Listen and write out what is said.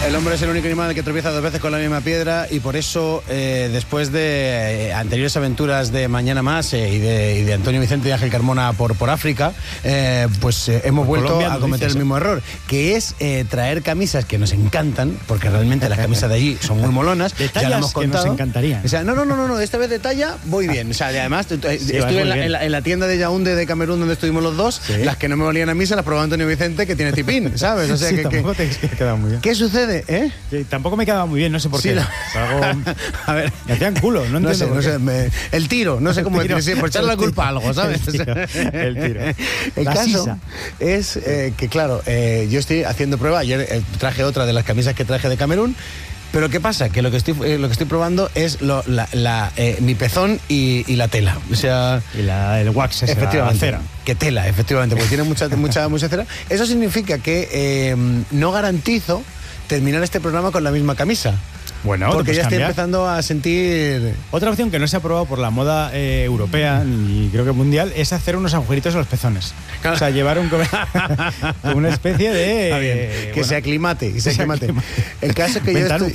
El hombre es el único animal que tropieza 2 veces con la misma piedra y por eso, después de anteriores aventuras de Mañana Más y de Antonio Vicente y Ángel Carmona por África, hemos vuelto Colombia, a cometer el mismo error, que es traer camisas que nos encantan, porque realmente las camisas de allí son muy molonas. De ya lo hemos tallas que contado. nos encantarían. O sea, no, esta vez de talla voy bien. O sea, además estuve en la tienda de Yaoundé de Camerún donde estuvimos los dos, ¿Sí? las que no me valían a mí se las probó Antonio Vicente, que tiene tipín, ¿sabes? O sea, sí, tampoco te ha quedado muy bien. ¿Qué sucede, Que tampoco me quedaba muy bien, no sé por Sí, qué. A ver, me hacían culo, no entiendo. No sé, el tiro, no sé cómo decir, sí, por echarle la culpa a algo, ¿sabes? El tiro. El La caso sisa. es que, claro, yo estoy haciendo prueba. Ayer traje otra de las camisas que traje de Camerún. Pero ¿qué pasa? Que lo que estoy probando es mi pezón y la tela. O sea, Y el wax, efectivamente, la cera. que tela, efectivamente, porque tiene mucha cera. Eso significa que no garantizo terminar este programa con la misma camisa. Bueno, porque ya estoy cambiar. empezando a sentir... Otra opción que no se ha aprobado por la moda europea y creo que mundial es hacer unos agujeritos en los pezones. Claro. O sea, llevar una especie de... Que se aclimate. El caso es que yo